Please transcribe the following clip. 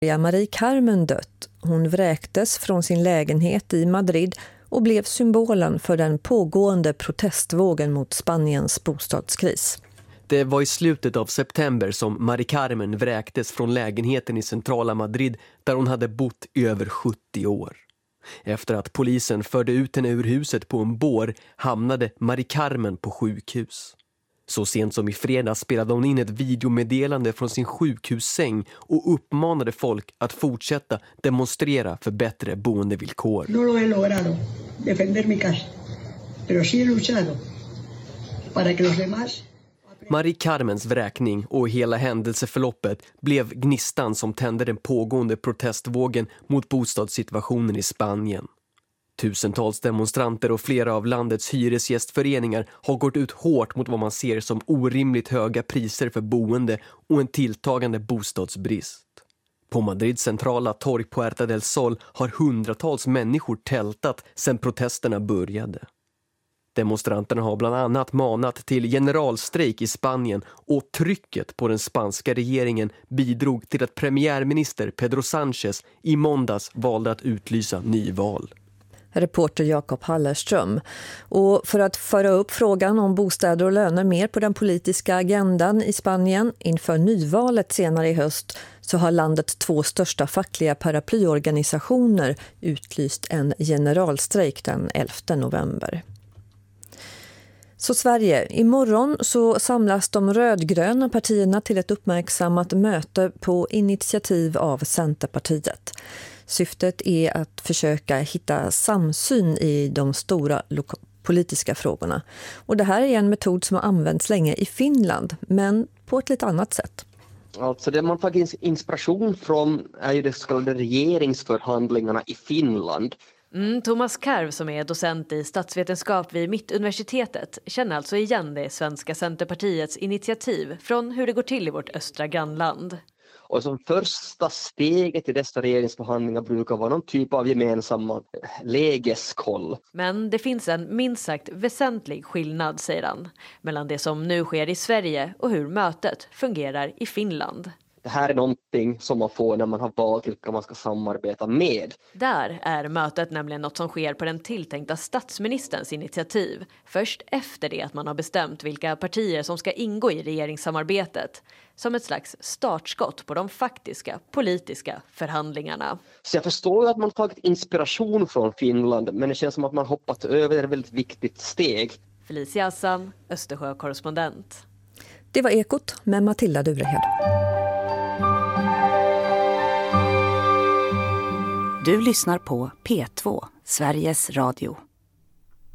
Marie Carmen dött. Hon vräktes från sin lägenhet i Madrid och blev symbolen för den pågående protestvågen mot Spaniens bostadskris. Det var i slutet av september som Marie Carmen vräktes från lägenheten i centrala Madrid där hon hade bott i över 70 år. Efter att polisen förde ut henne ur huset på en bår hamnade Marie Carmen på sjukhus. Så sent som i fredags spelade hon in ett videomeddelande från sin sjukhussäng och uppmanade folk att fortsätta demonstrera för bättre boendevillkor. No lo he logrado defender mi casa, pero sí he luchado para que los demás. Marie Carmens vräkning och hela händelseförloppet blev gnistan som tände den pågående protestvågen mot bostadssituationen i Spanien. Tusentals demonstranter och flera av landets hyresgästföreningar har gått ut hårt mot vad man ser som orimligt höga priser för boende och en tilltagande bostadsbrist. På Madrids centrala torg Puerta del Sol har hundratals människor tältat sedan protesterna började. Demonstranterna har bland annat manat till generalstrejk i Spanien och trycket på den spanska regeringen bidrog till att premiärminister Pedro Sánchez i måndags valde att utlysa nyval. Reporter Jakob Hallerström. Och för att föra upp frågan om bostäder och löner mer på den politiska agendan i Spanien inför nyvalet senare i höst så har landets 2 största fackliga paraplyorganisationer utlyst en generalstrejk den 11 november. Så Sverige, imorgon så samlas de rödgröna partierna till ett uppmärksammat möte på initiativ av Centerpartiet. Syftet är att försöka hitta samsyn i de stora politiska frågorna. Och det här är en metod som har använts länge i Finland, men på ett lite annat sätt. Alltså det man tagit inspiration från är ju de så kallade regeringsförhandlingarna i Finland. Thomas Karv som är docent i statsvetenskap vid Mittuniversitetet känner alltså igen det svenska Centerpartiets initiativ från hur det går till i vårt östra grannland. Och som första steget i dessa regeringsförhandlingar brukar vara någon typ av gemensamma lägeskoll. Men det finns en minst sagt väsentlig skillnad, säger han, mellan det som nu sker i Sverige och hur mötet fungerar i Finland. Det här är någonting som man får när man har valt vilka man ska samarbeta med. Där är mötet nämligen något som sker på den tilltänkta statsministerns initiativ. Först efter det att man har bestämt vilka partier som ska ingå i regeringssamarbetet. Som ett slags startskott på de faktiska politiska förhandlingarna. Så jag förstår att man tagit inspiration från Finland, men det känns som att man hoppat över ett väldigt viktigt steg. Felicia Assan, Östersjö-korrespondent. Det var Ekot med Matilda Durehed. Du lyssnar på P2, Sveriges Radio.